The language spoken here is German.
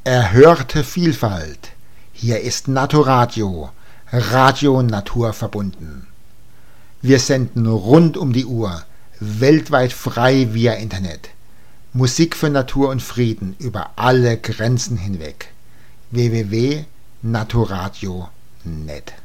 Erhörte Vielfalt. Hier ist Naturadio, Radio naturverbunden. Wir senden rund um die Uhr, weltweit frei via Internet. Musik für Natur und Frieden über alle Grenzen hinweg. www.naturadio.net